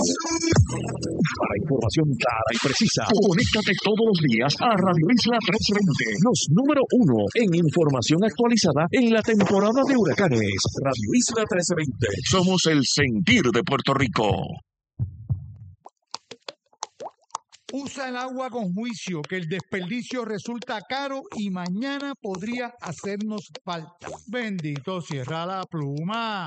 Para información clara y precisa, conéctate todos los días a Radio Isla 1320, los número 1 en información actualizada en la temporada de huracanes. Radio Isla 1320, somos el sentir de Puerto Rico. Usa el agua con juicio, que el desperdicio resulta caro y mañana podría hacernos falta. Bendito, cierra la pluma.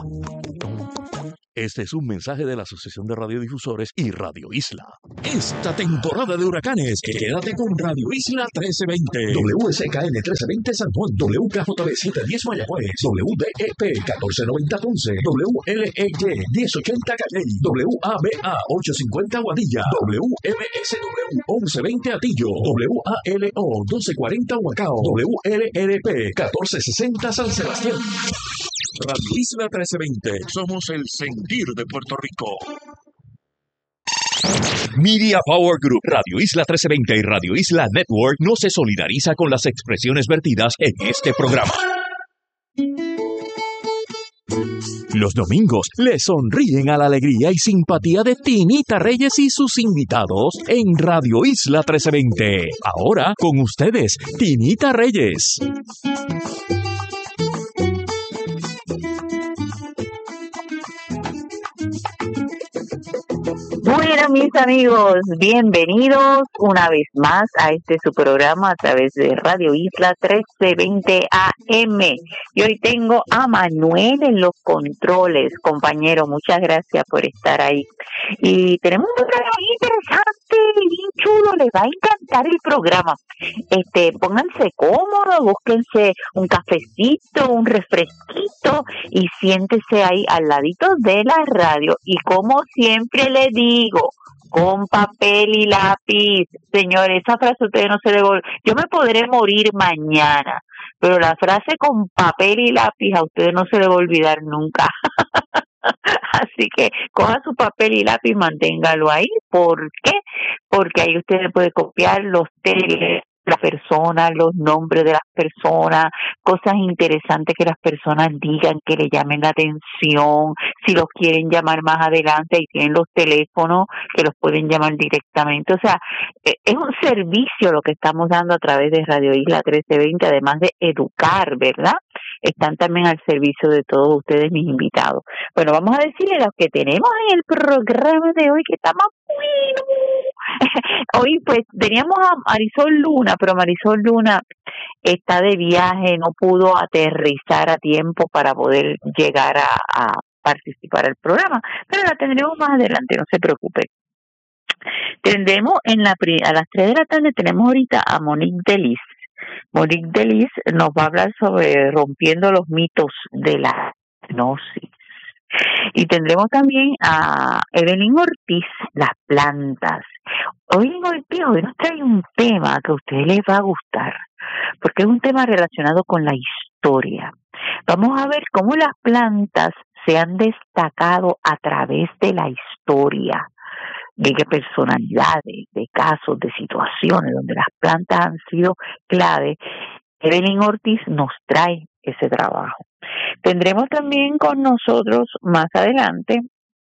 Este es un mensaje de la Asociación de Radiodifusores y Radio Isla. Esta temporada de huracanes, quédate con Radio Isla 1320. WSKN 1320 San Juan, WKJB 710 Mayagüez, WDEP 1490 Ponce, WLEY 1080 Calley, WABA 850 Guadilla, WMSW 1120 Atillo, WALO 1240 Huacao, WLRP 1460 San Sebastián. Radio Isla 1320, somos el sentir de Puerto Rico. Media Power Group, Radio Isla 1320 y Radio Isla Network no se solidariza con las expresiones vertidas en este programa. Los domingos le sonríen a la alegría y simpatía de Tinita Reyes y sus invitados en Radio Isla 1320. Ahora con ustedes, Tinita Reyes. Bueno, mis amigos, bienvenidos una vez más a este su programa a través de Radio Isla 1320 AM. Y hoy tengo a Manuel en los controles. Compañero, muchas gracias por estar ahí. Y tenemos un programa muy interesante, bien chulo, les va a encantar el programa. Pónganse cómodos, búsquense un cafecito, un refresquito y siéntese ahí al ladito de la radio. Y como siempre le digo, con papel y lápiz. Señores, esa frase ustedes no se le olvida. Yo me podré morir mañana, pero la frase con papel y lápiz a ustedes no se le va a olvidar nunca. Así que coja su papel y lápiz, manténgalo ahí. ¿Por qué? Porque ahí ustedes pueden copiar los teléfonos, las personas, los nombres de las personas, cosas interesantes que las personas digan que le llamen la atención, si los quieren llamar más adelante, ahí tienen los teléfonos que los pueden llamar directamente. O sea, es un servicio lo que estamos dando a través de Radio Isla 1320, además de educar, ¿verdad? Están también al servicio de todos ustedes, mis invitados. Bueno, vamos a decirle los que tenemos en el programa de hoy, que está más bueno. Hoy pues teníamos a Marisol Luna, pero Marisol Luna está de viaje, no pudo aterrizar a tiempo para poder llegar a participar al programa, pero la tendremos más adelante, no se preocupe. Tendremos a las 3 de la tarde, tenemos ahorita a Monique Delis. Monique Delis nos va a hablar sobre rompiendo los mitos de la hipnosis. Y tendremos también a Evelyn Ortiz, las plantas. Hoy nos trae un tema que a ustedes les va a gustar, porque es un tema relacionado con la historia. Vamos a ver cómo las plantas se han destacado a través de la historia, de personalidades, de casos, de situaciones donde las plantas han sido clave. Evelyn Ortiz nos trae ese trabajo. Tendremos también con nosotros más adelante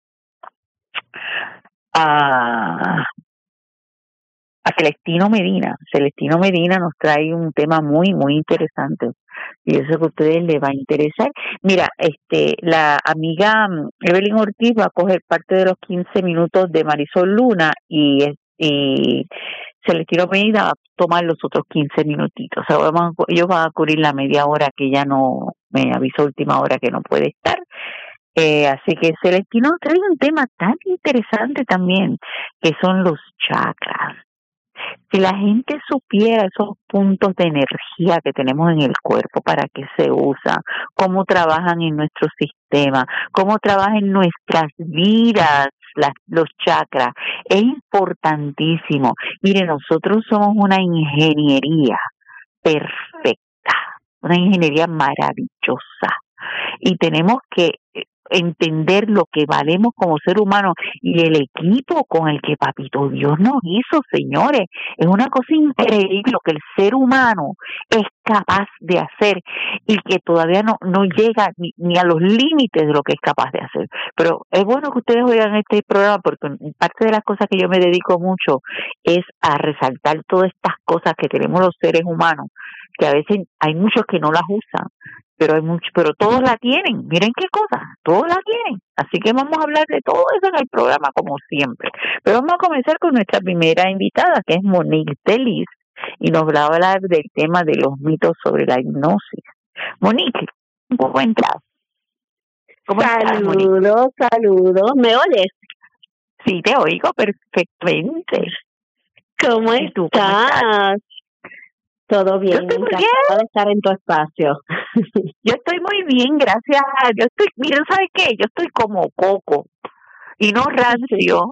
a Celestino Medina. Celestino Medina nos trae un tema muy, muy interesante. Y eso que a ustedes les va a interesar. Mira, la amiga Evelyn Ortiz va a coger parte de los 15 minutos de Marisol Luna y Celestino Medina va a tomar los otros 15 minutitos. O sea, ellos van a cubrir la media hora que ya no me avisó última hora que no puede estar. Así que Celestino trae un tema tan interesante también, que son los chakras. Si la gente supiera esos puntos de energía que tenemos en el cuerpo, para qué se usan, cómo trabajan en nuestro sistema, cómo trabajan en nuestras vidas, los chakras, es importantísimo. Mire, nosotros somos una ingeniería perfecta, una ingeniería maravillosa, y tenemos que entender lo que valemos como ser humano y el equipo con el que Papito Dios nos hizo, señores. Es una cosa increíble lo que el ser humano es capaz de hacer y que todavía no llega ni a los límites de lo que es capaz de hacer. Pero es bueno que ustedes oigan este programa porque parte de las cosas que yo me dedico mucho es a resaltar todas estas cosas que tenemos los seres humanos, que a veces hay muchos que no las usan, pero todos la tienen. Miren qué cosa, todos la tienen. Así que vamos a hablar de todo eso en el programa como siempre. Pero vamos a comenzar con nuestra primera invitada, que es Monique Delis, y nos va a hablar del tema de los mitos sobre la hipnosis. Monique, ¿cómo estás? Saludos. ¿Me oyes? Sí, te oigo perfectamente. ¿Cómo ¿Y tú, cómo estás? Todo bien, encantada de estar en tu espacio. Yo estoy muy bien, gracias. Mira, ¿sabes qué? Yo estoy como Coco y no rancio.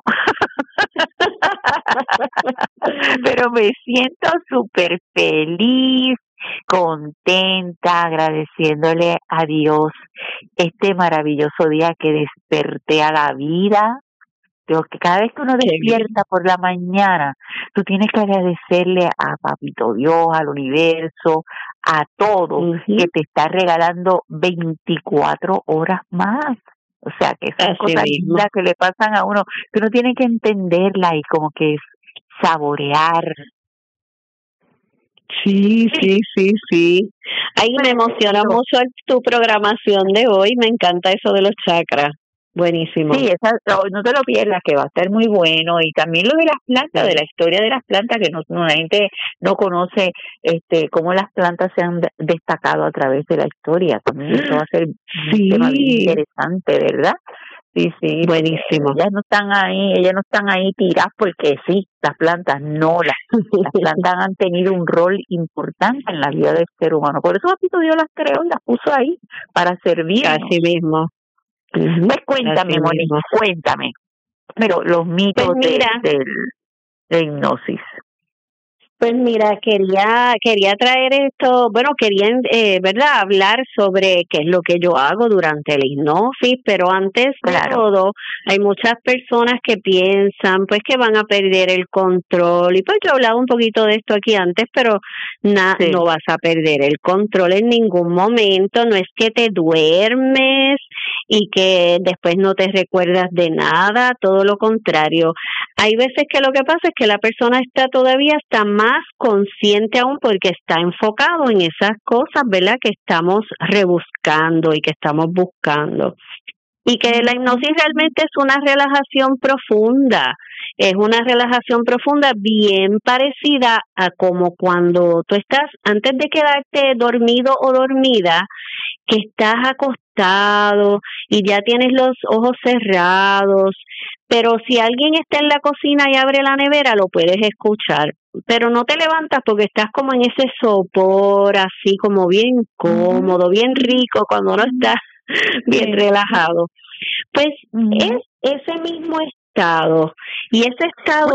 Pero me siento súper feliz, contenta, agradeciéndole a Dios este maravilloso día que desperté a la vida. Digo que cada vez que uno despierta por la mañana, tú tienes que agradecerle a Papito Dios, al universo, a todo, que te está regalando 24 horas más. O sea, que esas cosas lindas que le pasan a uno, que uno tiene que entenderla y como que saborear. Sí. Ahí me emociona mucho tu programación de hoy, me encanta eso de los chakras. Buenísimo. Sí, no te lo pierdas, que va a estar muy bueno. Y también lo de las plantas, de la historia de las plantas, que la gente no conoce cómo las plantas se han destacado a través de la historia. También eso va a ser un tema bien interesante, ¿verdad? Sí. Buenísimo. Ellas no están ahí tiradas porque sí, las plantas las plantas han tenido un rol importante en la vida del ser humano. Por eso Papito Dios las creó y las puso ahí para servir. Así mismo. Pues cuéntame, Monique, cuéntame. Pero los mitos de hipnosis. Pues mira, quería traer esto, ¿verdad? Hablar sobre qué es lo que yo hago durante la hipnosis, pero antes de todo, hay muchas personas que piensan, pues, que van a perder el control, y pues yo he hablado un poquito de esto aquí antes, pero no vas a perder el control en ningún momento, no es que te duermes y que después no te recuerdas de nada, todo lo contrario. Hay veces que lo que pasa es que la persona está más consciente aún porque está enfocado en esas cosas, ¿verdad? Que estamos rebuscando y que estamos buscando. Y que la hipnosis realmente es una relajación profunda. Es una relajación profunda bien parecida a como cuando tú estás, antes de quedarte dormido o dormida, que estás acostado y ya tienes los ojos cerrados, pero si alguien está en la cocina y abre la nevera, lo puedes escuchar, pero no te levantas porque estás como en ese sopor, así como bien cómodo, bien rico, cuando uno está bien relajado. Pues es ese mismo estado, y ese estado...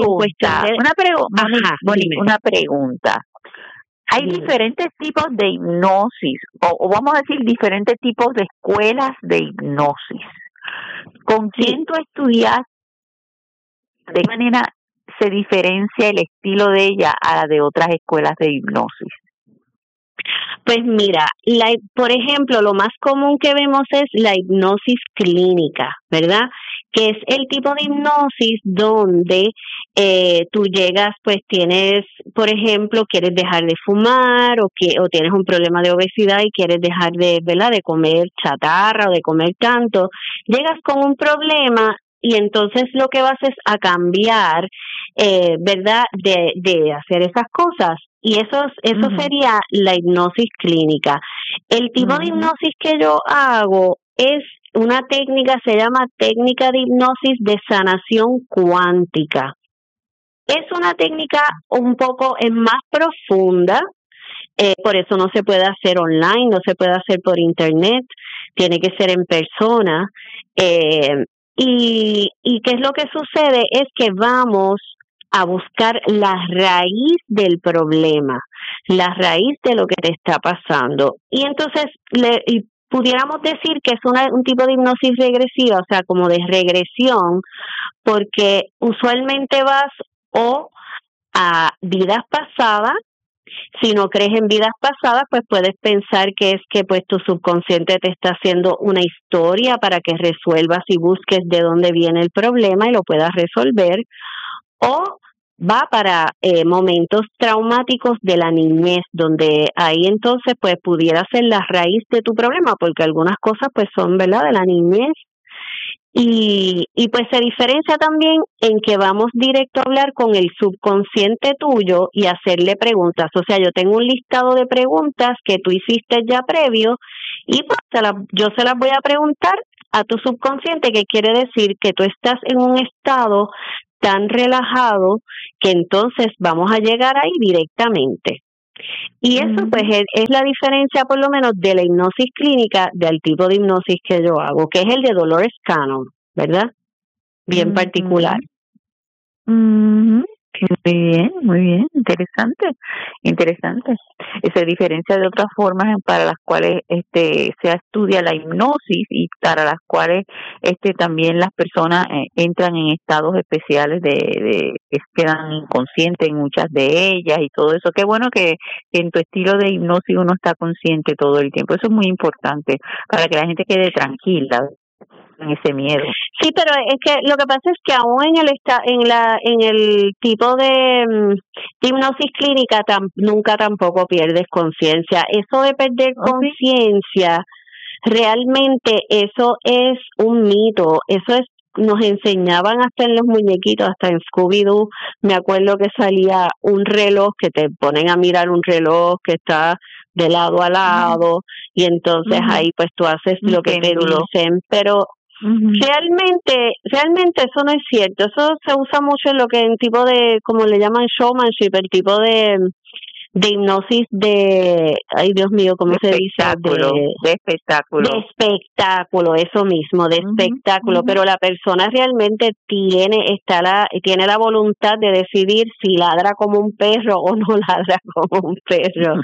Una pregunta. Hay diferentes tipos de hipnosis, o vamos a decir diferentes tipos de escuelas de hipnosis. ¿Con quién tú estudias? ¿De qué manera se diferencia el estilo de ella a la de otras escuelas de hipnosis? Pues mira, por ejemplo, lo más común que vemos es la hipnosis clínica, ¿verdad? Que es el tipo de hipnosis donde tú llegas, pues tienes, por ejemplo, quieres dejar de fumar o tienes un problema de obesidad y quieres dejar ¿verdad? De comer chatarra o de comer tanto. Llegas con un problema y entonces lo que vas es a cambiar, ¿verdad? De hacer esas cosas. Y eso sería la hipnosis clínica. El tipo de hipnosis que yo hago es una técnica, se llama técnica de hipnosis de sanación cuántica. Es una técnica un poco más profunda, por eso no se puede hacer online, no se puede hacer por internet, tiene que ser en persona. Y qué es lo que sucede es que vamos a buscar la raíz del problema, la raíz de lo que te está pasando. Y entonces, pudiéramos decir que es un tipo de hipnosis regresiva, o sea, como de regresión, porque usualmente vas o a vidas pasadas. Si no crees en vidas pasadas, pues puedes pensar que es que pues tu subconsciente te está haciendo una historia para que resuelvas y busques de dónde viene el problema y lo puedas resolver, o va para momentos traumáticos de la niñez, donde ahí entonces pues pudiera ser la raíz de tu problema, porque algunas cosas pues son, ¿verdad?, de la niñez. Y pues se diferencia también en que vamos directo a hablar con el subconsciente tuyo y hacerle preguntas. O sea, yo tengo un listado de preguntas que tú hiciste ya previo y pues yo se las voy a preguntar a tu subconsciente, que quiere decir que tú estás en un estado tan relajado que entonces vamos a llegar ahí directamente. Y eso pues es la diferencia por lo menos de la hipnosis clínica del tipo de hipnosis que yo hago, que es el de Dolores Cannon, ¿verdad? Bien particular. Muy bien, interesante. Se diferencia de otras formas para las cuales se estudia la hipnosis y para las cuales también las personas entran en estados especiales de que quedan inconscientes en muchas de ellas y todo eso. Qué bueno que en tu estilo de hipnosis uno está consciente todo el tiempo. Eso es muy importante para que la gente quede tranquila en ese miedo. Sí, pero es que lo que pasa es que aún en el tipo de hipnosis clínica nunca tampoco pierdes conciencia. Eso de perder conciencia, realmente eso es un mito. Eso es, nos enseñaban hasta en los muñequitos, hasta en Scooby-Doo. Me acuerdo que salía un reloj, que te ponen a mirar un reloj que está de lado a lado, y entonces ahí pues tú haces lo que te dicen, pero realmente eso no es cierto. Eso se usa mucho en lo que en tipo de, como le llaman showmanship, el tipo de hipnosis de, ay Dios mío, ¿cómo se dice? De espectáculo. De espectáculo, eso mismo, de espectáculo, pero la persona realmente tiene la voluntad de decidir si ladra como un perro o no ladra como un perro.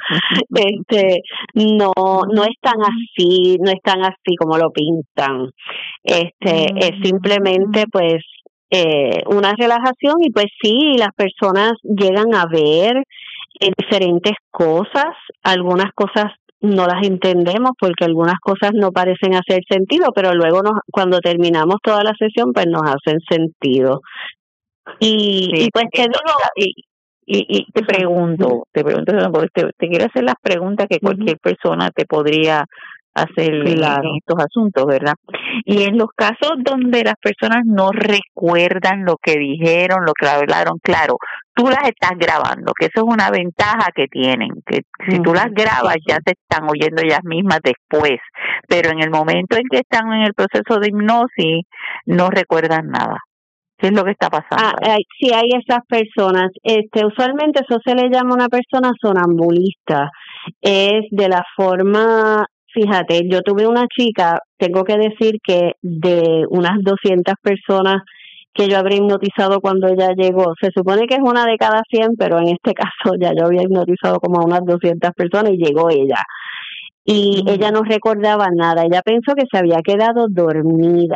No es tan así como lo pintan. Es simplemente pues una relajación, y pues sí, las personas llegan a ver diferentes cosas. Algunas cosas no las entendemos porque algunas cosas no parecen hacer sentido, pero luego cuando terminamos toda la sesión pues nos hacen sentido. Y pues te digo, y te pregunto, porque te quiero hacer las preguntas que cualquier persona te podría hacer en estos asuntos, ¿verdad? Y en los casos donde las personas no recuerdan lo que dijeron, lo que hablaron, claro, tú las estás grabando, que eso es una ventaja que tienen, que si tú las grabas ya se están oyendo ellas mismas después, pero en el momento en que están en el proceso de hipnosis no recuerdan nada. ¿Qué es lo que está pasando? Sí, hay esas personas. Usualmente eso se le llama una persona sonambulista. Es de la forma. Fíjate, yo tuve una chica, tengo que decir que de unas 200 personas que yo habría hipnotizado cuando ella llegó, se supone que es una de cada 100, pero en este caso ya yo había hipnotizado como a unas 200 personas y llegó ella. Y ella no recordaba nada, ella pensó que se había quedado dormida.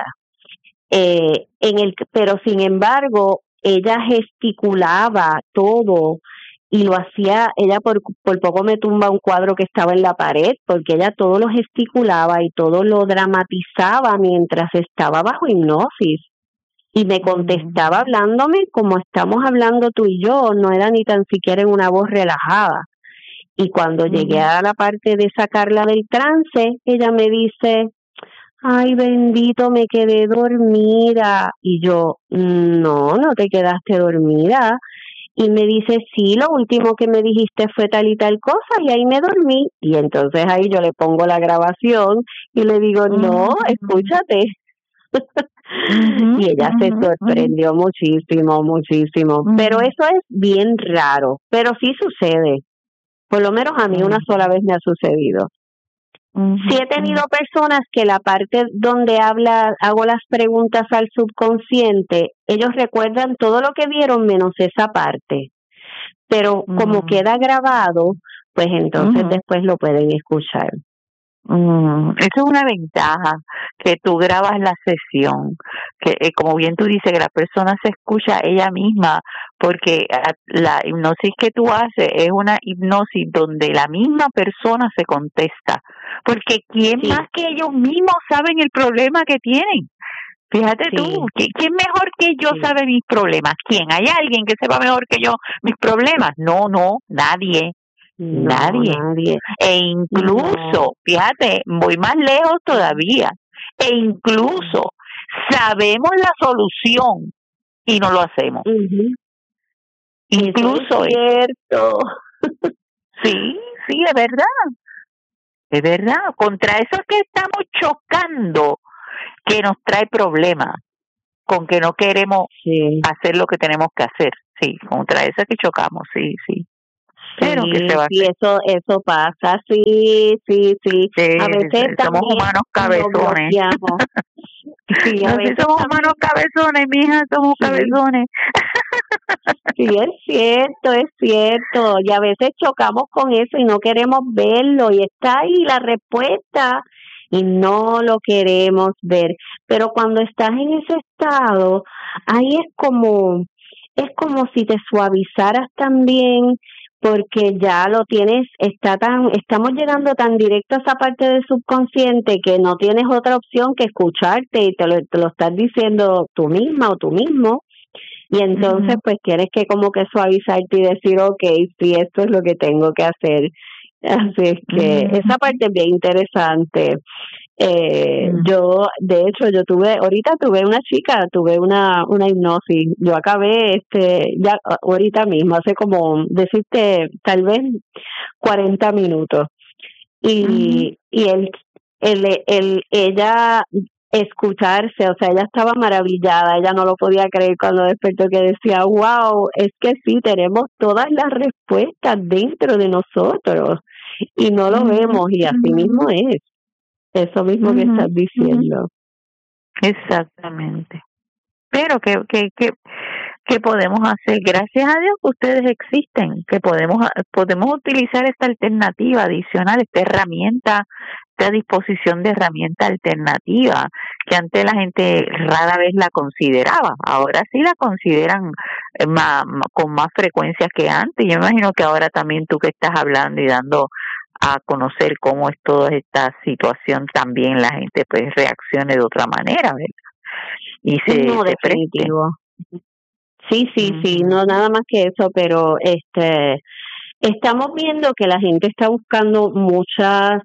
Pero sin embargo, ella gesticulaba todo. Y lo hacía, ella por poco me tumba un cuadro que estaba en la pared, porque ella todo lo gesticulaba y todo lo dramatizaba mientras estaba bajo hipnosis. Y me contestaba hablándome como estamos hablando tú y yo, no era ni tan siquiera en una voz relajada. Y cuando llegué a la parte de sacarla del trance, ella me dice, ay bendito, me quedé dormida. Y yo, no te quedaste dormida. Y me dice, sí, lo último que me dijiste fue tal y tal cosa, y ahí me dormí. Y entonces ahí yo le pongo la grabación y le digo, no, escúchate. Y ella se sorprendió muchísimo. Pero eso es bien raro, pero sí sucede. Por lo menos a mí una sola vez me ha sucedido. Sí he tenido personas que la parte donde hago las preguntas al subconsciente, ellos recuerdan todo lo que vieron menos esa parte. Pero como queda grabado, pues entonces después lo pueden escuchar. Eso es una ventaja, que tú grabas la sesión, que como bien tú dices, que la persona se escucha ella misma, porque la hipnosis que tú haces es una hipnosis donde la misma persona se contesta, porque ¿quién más que ellos mismos saben el problema que tienen? Fíjate tú, ¿quién mejor que yo sabe mis problemas? ¿Quién? ¿Hay alguien que sepa mejor que yo mis problemas? No, nadie. Nadie. E incluso, fíjate, voy más lejos todavía, e incluso sabemos la solución y no lo hacemos. Incluso es cierto. Sí, es verdad. Contra eso es que estamos chocando, que nos trae problemas, con que no queremos hacer lo que tenemos que hacer. Sí, contra eso es que chocamos, sí. Pero que se va a hacer. Eso pasa, sí. A veces somos humanos cabezones. Sí, a veces somos humanos cabezones, mija, somos cabezones. Sí, es cierto. Y a veces chocamos con eso y no queremos verlo. Y está ahí la respuesta y no lo queremos ver. Pero cuando estás en ese estado, ahí es como si te suavizaras también, porque ya lo tienes, estamos llegando tan directo a esa parte del subconsciente que no tienes otra opción que escucharte y te lo estás diciendo tú misma o tú mismo, y entonces pues tienes que como que suavizarte y decir, okay, sí, esto es lo que tengo que hacer. Así es que esa parte es bien interesante. Yo, de hecho, ahorita tuve una hipnosis. Yo acabé, ya ahorita mismo, hace como, decirte, tal vez 40 minutos. Y ella escucharse, o sea, ella estaba maravillada, ella no lo podía creer cuando despertó, que decía, wow, es que sí, tenemos todas las respuestas dentro de nosotros y no lo vemos, y así mismo es. Eso mismo que estás diciendo. Exactamente. Pero ¿qué podemos hacer? Gracias a Dios que ustedes existen, que podemos utilizar esta alternativa adicional, esta herramienta, esta disposición de herramienta alternativa, que antes la gente rara vez la consideraba. Ahora sí la consideran con más frecuencia que antes. Yo me imagino que ahora también tú que estás hablando y dando a conocer cómo es toda esta situación, también la gente pues reaccione de otra manera, ¿verdad? Y definitivo. Sí, no nada más que eso, pero estamos viendo que la gente está buscando muchas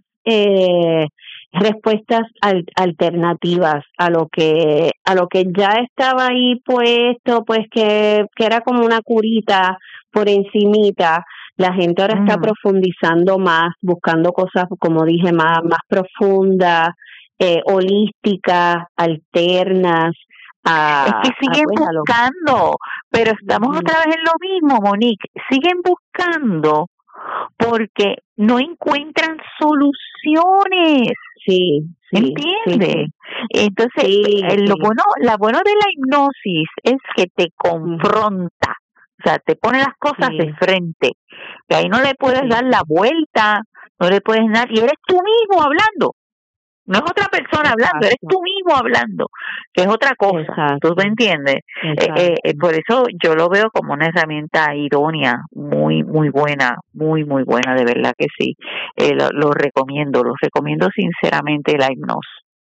respuestas alternativas a lo que ya estaba ahí puesto, pues que era como una curita por encimita. La gente ahora está profundizando más, buscando cosas, como dije, más profundas, holísticas, alternas. Es que siguen buscando, pero estamos otra vez en lo mismo, Monique. Siguen buscando porque no encuentran soluciones. Sí. ¿Entiendes? Entonces, la bueno de la hipnosis es que te confronta. O sea, te pone las cosas de frente, que ahí no le puedes dar la vuelta, no le puedes dar, y eres tú mismo hablando, no es otra persona hablando, eres tú mismo hablando, que es otra cosa. ¿Tú me entiendes? Por eso yo lo veo como una herramienta idónea, muy buena, muy buena, de verdad que sí. Lo recomiendo sinceramente, la hipnosis.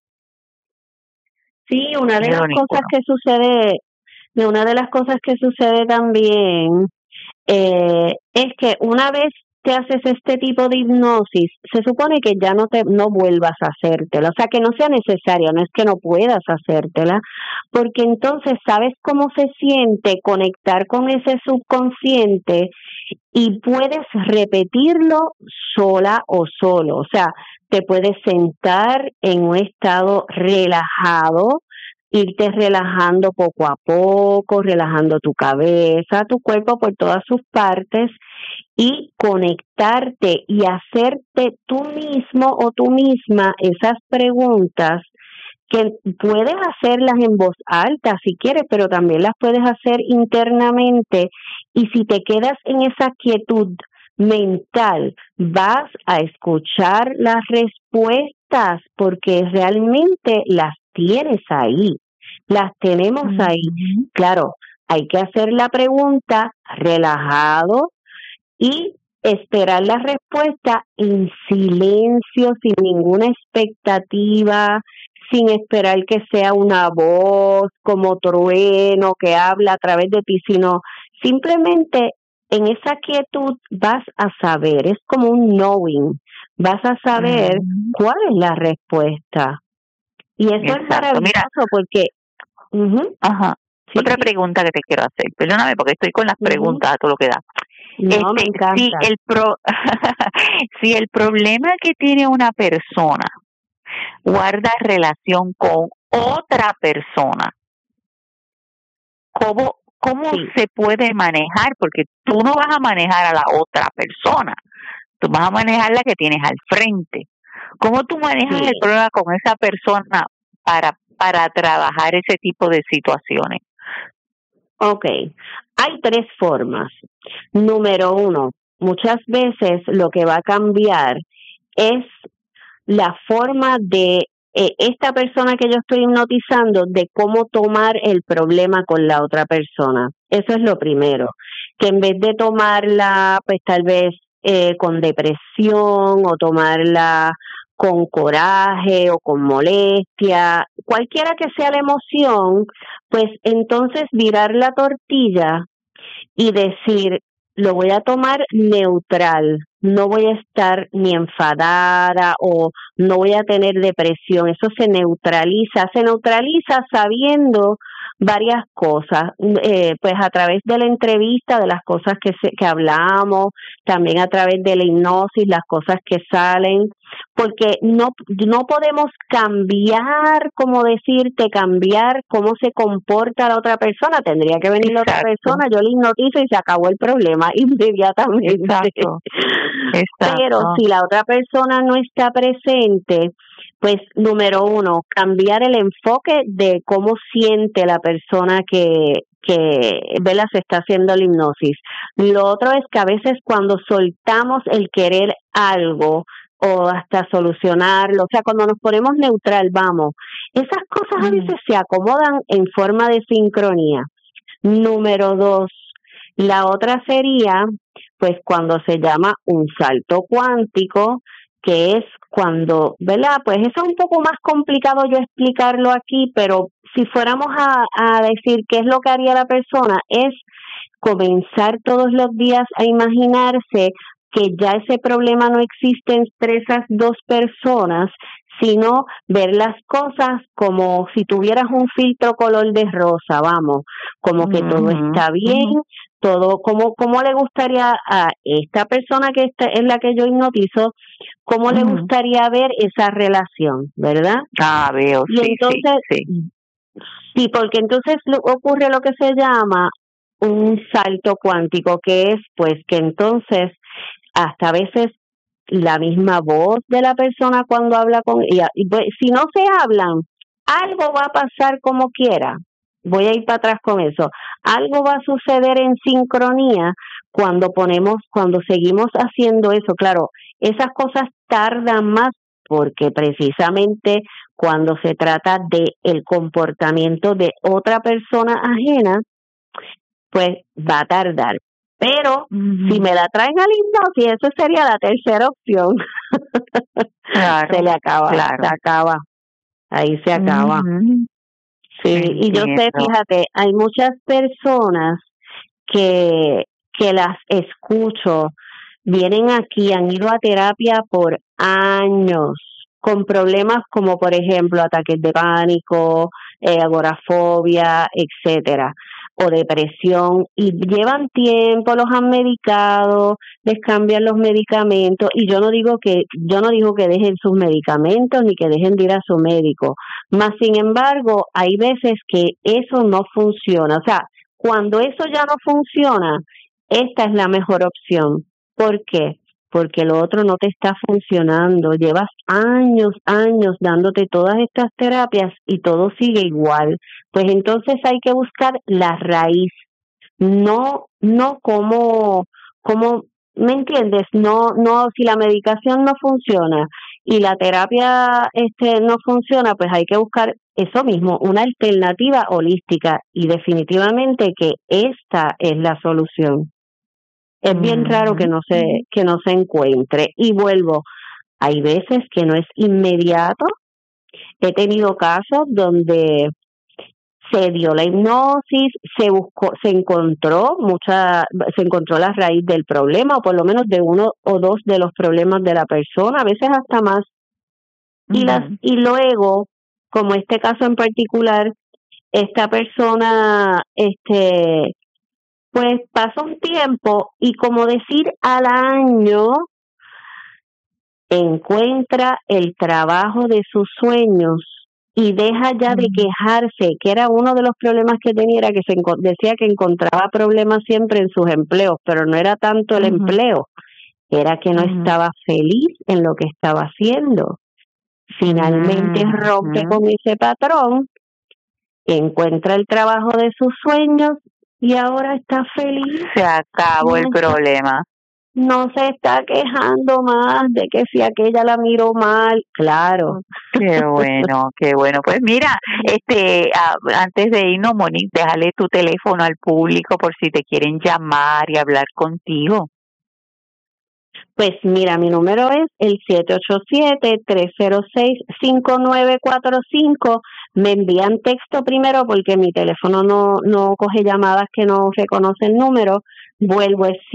Sí, una de las cosas que sucede también es que una vez te haces este tipo de hipnosis, se supone que ya no vuelvas a hacértela, o sea, que no sea necesario, no es que no puedas hacértela, porque entonces sabes cómo se siente conectar con ese subconsciente y puedes repetirlo sola o solo, o sea, te puedes sentar en un estado relajado, irte relajando poco a poco, relajando tu cabeza, tu cuerpo por todas sus partes, y conectarte y hacerte tú mismo o tú misma esas preguntas, que puedes hacerlas en voz alta si quieres, pero también las puedes hacer internamente, y si te quedas en esa quietud mental, vas a escuchar las respuestas porque realmente las tienes ahí, las tenemos ahí. Claro, hay que hacer la pregunta relajado y esperar la respuesta en silencio, sin ninguna expectativa, sin esperar que sea una voz como trueno que habla a través de ti, sino simplemente en esa quietud vas a saber, es como un knowing, vas a saber cuál es la respuesta. Y eso es maravilloso porque... Ajá. Sí. Otra pregunta que te quiero hacer, perdóname porque estoy con las preguntas a todo lo que da. No, me encanta. Si el problema que tiene una persona guarda relación con otra persona, ¿cómo se puede manejar? Porque tú no vas a manejar a la otra persona, tú vas a manejar la que tienes al frente. ¿Cómo tú manejas el problema con esa persona para trabajar ese tipo de situaciones? Ok, hay 3 formas. Número 1, muchas veces lo que va a cambiar es la forma de esta persona que yo estoy hipnotizando, de cómo tomar el problema con la otra persona. Eso es lo primero, que en vez de tomarla pues tal vez con depresión o tomarla con coraje o con molestia, cualquiera que sea la emoción, pues entonces virar la tortilla y decir, lo voy a tomar neutral, no voy a estar ni enfadada o no voy a tener depresión, eso se neutraliza sabiendo varias cosas, pues a través de la entrevista, de las cosas que hablamos, también a través de la hipnosis, las cosas que salen, porque no podemos cambiar, como decirte, cambiar cómo se comporta la otra persona, tendría que venir la otra persona, yo le hipnotizo y se acabó el problema inmediatamente. Exacto. Pero si la otra persona no está presente, pues número 1, cambiar el enfoque de cómo siente la persona que ¿verdad? Se está haciendo la hipnosis. Lo otro es que a veces cuando soltamos el querer algo o hasta solucionarlo, o sea, cuando nos ponemos neutral, vamos, esas cosas a veces se acomodan en forma de sincronía. Número 2, la otra sería, pues cuando se llama un salto cuántico, que es cuando, ¿verdad? Pues eso es un poco más complicado yo explicarlo aquí, pero si fuéramos a decir qué es lo que haría la persona, es comenzar todos los días a imaginarse que ya ese problema no existe entre esas 2 personas, sino ver las cosas como si tuvieras un filtro color de rosa, vamos, como que todo está bien, todo como le gustaría a esta persona que es la que yo hipnotizo, cómo le gustaría ver esa relación, ¿verdad? Veo, y entonces, sí, porque entonces ocurre lo que se llama un salto cuántico, que es pues que entonces hasta a veces la misma voz de la persona cuando habla con ella, y pues, si no se hablan, algo va a pasar como quiera. Voy a ir para atrás con eso. Algo va a suceder en sincronía cuando seguimos haciendo eso. Claro, esas cosas tardan más porque precisamente cuando se trata de el comportamiento de otra persona ajena, pues va a tardar. Pero si me la traen al hipnosis, eso sería la tercera opción. Claro, se le acaba, claro. se acaba. Ahí se acaba. Sí, y yo sé, fíjate, hay muchas personas que las escucho, vienen aquí, han ido a terapia por años, con problemas como, por ejemplo, ataques de pánico, agorafobia, etcétera, o depresión, y llevan tiempo, los han medicado, les cambian los medicamentos, y yo no digo que dejen sus medicamentos ni que dejen de ir a su médico, mas sin embargo, hay veces que eso no funciona, o sea, cuando eso ya no funciona, esta es la mejor opción. ¿Por qué? Porque lo otro no te está funcionando. Llevas años dándote todas estas terapias y todo sigue igual. Pues entonces hay que buscar la raíz, no cómo ¿me entiendes? No, si la medicación no funciona y la terapia no funciona, pues hay que buscar eso mismo, una alternativa holística, y definitivamente que esta es la solución. Es bien raro que no se encuentre. Y vuelvo, hay veces que no es inmediato. He tenido casos donde se dio la hipnosis, se encontró la raíz del problema, o por lo menos de uno o dos de los problemas de la persona, a veces hasta más. Y luego, como este caso en particular, esta persona, pues pasa un tiempo y, como decir, al año encuentra el trabajo de sus sueños y deja ya de quejarse, que era uno de los problemas que tenía, era que decía que encontraba problemas siempre en sus empleos, pero no era tanto el empleo, era que no estaba feliz en lo que estaba haciendo. Finalmente rompe con ese patrón, encuentra el trabajo de sus sueños y ahora está feliz. Se acabó el problema. No se está quejando más de que si aquella la miró mal, claro. Qué bueno, qué bueno. Pues mira, antes de irnos, Monique, déjale tu teléfono al público por si te quieren llamar y hablar contigo. Pues mira, mi número es el 787-306-5945. Me envían texto primero porque mi teléfono no coge llamadas que no reconoce el número. Vuelvo, es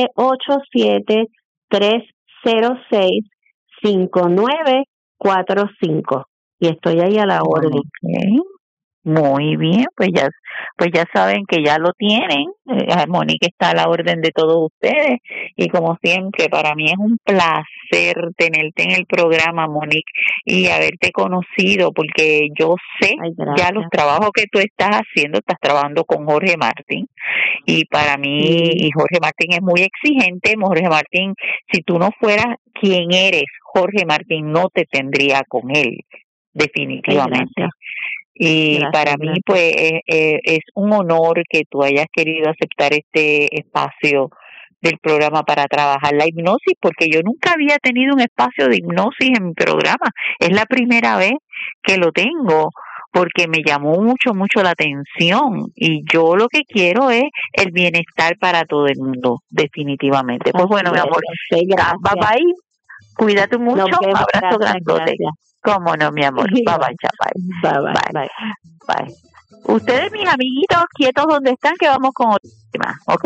787-306-5945. Y estoy ahí a la orden. Okay. Muy bien, pues ya saben que ya lo tienen. Monique está a la orden de todos ustedes, y como siempre, para mí es un placer tenerte en el programa, Monique, y haberte conocido, porque yo sé ya los trabajos que tú estás trabajando con Jorge Martín, y para mí, y Jorge Martín es muy exigente. Jorge Martín, si tú no fueras quien eres, Jorge Martín no te tendría con él, definitivamente. Y para mí, pues, es un honor que tú hayas querido aceptar este espacio del programa para trabajar la hipnosis, porque yo nunca había tenido un espacio de hipnosis en mi programa. Es la primera vez que lo tengo, porque me llamó mucho la atención, y yo lo que quiero es el bienestar para todo el mundo, definitivamente. Pues bueno, mi amor, bye bye, cuídate mucho, un abrazo grandote. ¿Cómo no, mi amor? Bye bye, chapay. Bye. Ustedes, mis amiguitos, quietos donde están, que vamos con otro tema, ¿ok?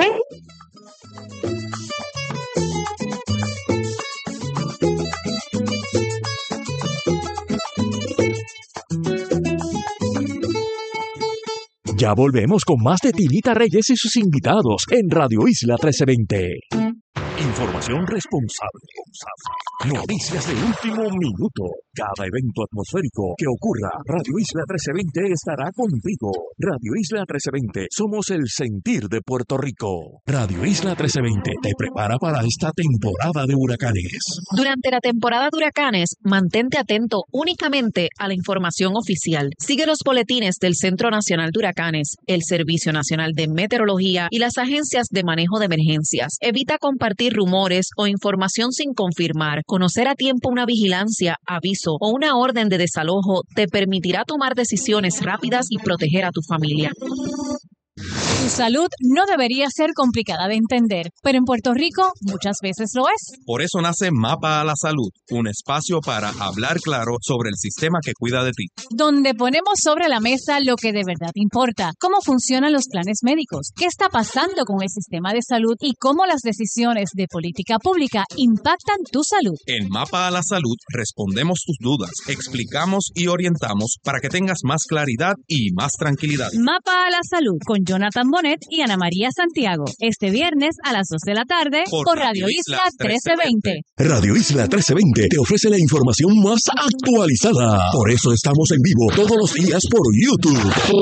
Ya volvemos con más de Tinita Reyes y sus invitados en Radio Isla 1320. Información responsable. Noticias de último minuto. Cada evento atmosférico que ocurra, Radio Isla 1320 estará contigo. Radio Isla 1320, somos el sentir de Puerto Rico. Radio Isla 1320 te prepara para esta temporada de huracanes. Durante la temporada de huracanes, mantente atento únicamente a la información oficial. Sigue los boletines del Centro Nacional de Huracanes, el Servicio Nacional de Meteorología y las agencias de manejo de emergencias. Evita compartir rumores o información sin confirmar. Conocer a tiempo una vigilancia, aviso o una orden de desalojo te permitirá tomar decisiones rápidas y proteger a tu familia. Tu salud no debería ser complicada de entender, pero en Puerto Rico muchas veces lo es. Por eso nace Mapa a la Salud, un espacio para hablar claro sobre el sistema que cuida de ti. Donde ponemos sobre la mesa lo que de verdad importa, cómo funcionan los planes médicos, qué está pasando con el sistema de salud y cómo las decisiones de política pública impactan tu salud. En Mapa a la Salud respondemos tus dudas, explicamos y orientamos para que tengas más claridad y más tranquilidad. Mapa a la Salud con Jonathan Bonet y Ana María Santiago. Este viernes a las 2 de la tarde por Radio Isla 1320. Radio Isla 1320 te ofrece la información más actualizada. Por eso estamos en vivo todos los días por YouTube.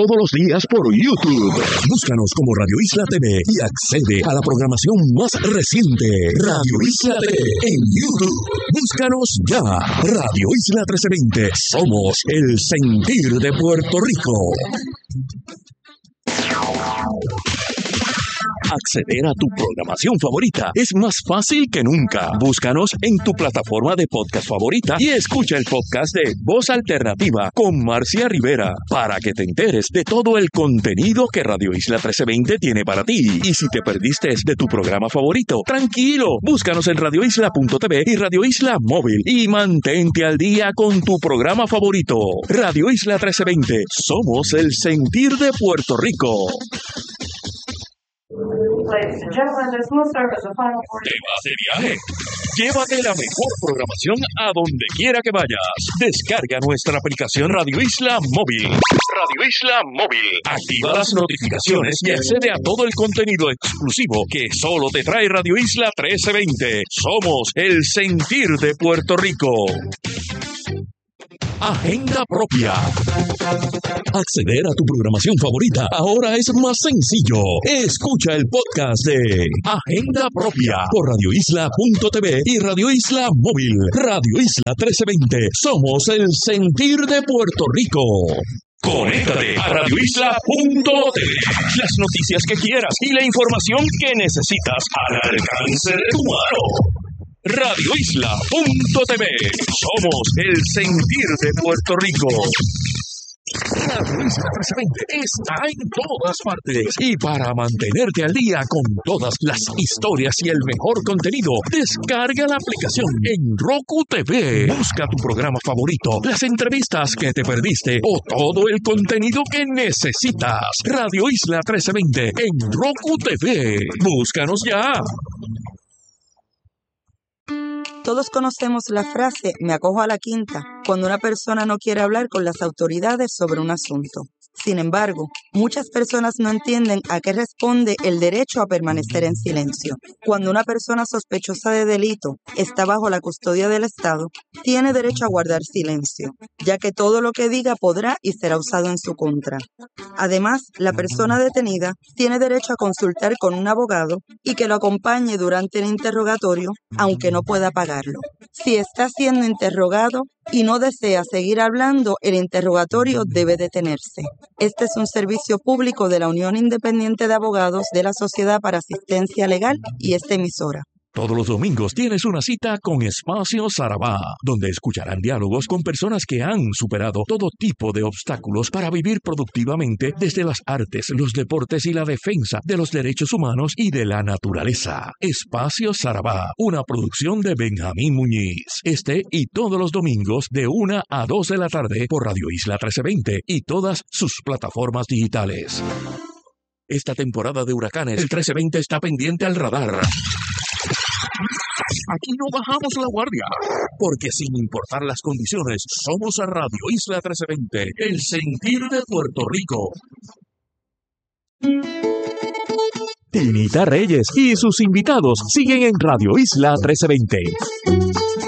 Búscanos como Radio Isla TV y accede a la programación más reciente. Radio Isla TV en YouTube. Búscanos ya. Radio Isla 1320. Somos el sentir de Puerto Rico. Acceder a tu programación favorita es más fácil que nunca. Búscanos en tu plataforma de podcast favorita y escucha el podcast de Voz Alternativa con Marcia Rivera para que te enteres de todo el contenido que Radio Isla 1320 tiene para ti. Y si te perdiste de tu programa favorito, tranquilo, búscanos en radioisla.tv y Radio Isla Móvil y mantente al día con tu programa favorito. Radio Isla 1320, somos el sentir de Puerto Rico. Te vas de viaje. Llévate la mejor programación a donde quiera que vayas. Descarga nuestra aplicación Radio Isla Móvil. Radio Isla Móvil. Activa las notificaciones y accede a todo el contenido exclusivo que solo te trae Radio Isla 1320. Somos el sentir de Puerto Rico. Agenda propia. Acceder a tu programación favorita ahora es más sencillo. Escucha el podcast de Agenda Propia por radioisla.tv y Radio Isla Móvil. Radio Isla 1320. Somos el sentir de Puerto Rico. Conéctate a radioisla.tv. Las noticias que quieras y la información que necesitas al alcance de tu mano. radioisla.tv. Somos el sentir de Puerto Rico. Radio Isla 1320 está en todas partes. Y para mantenerte al día con todas las historias y el mejor contenido, descarga la aplicación en Roku TV. Busca tu programa favorito, las entrevistas que te perdiste o todo el contenido que necesitas. Radio Isla 1320 en Roku TV. Búscanos ya. Todos conocemos la frase "me acojo a la quinta" cuando una persona no quiere hablar con las autoridades sobre un asunto. Sin embargo, muchas personas no entienden a qué responde el derecho a permanecer en silencio. Cuando una persona sospechosa de delito está bajo la custodia del Estado, tiene derecho a guardar silencio, ya que todo lo que diga podrá y será usado en su contra. Además, la persona detenida tiene derecho a consultar con un abogado y que lo acompañe durante el interrogatorio, aunque no pueda pagarlo. Si está siendo interrogado y no desea seguir hablando, el interrogatorio debe detenerse. Este es un servicio público de la Unión Independiente de Abogados de la Sociedad para Asistencia Legal y esta emisora. Todos los domingos tienes una cita con Espacio Sarabá, donde escucharán diálogos con personas que han superado todo tipo de obstáculos para vivir productivamente desde las artes, los deportes y la defensa de los derechos humanos y de la naturaleza. Espacio Sarabá, una producción de Benjamín Muñiz. Este y todos los domingos de 1 a 2 de la tarde por Radio Isla 1320 y todas sus plataformas digitales. Esta temporada de huracanes, el 1320 está pendiente al radar. Aquí no bajamos la guardia, porque sin importar las condiciones, somos a Radio Isla 1320, el sentir de Puerto Rico. Tinita Reyes y sus invitados siguen en Radio Isla 1320.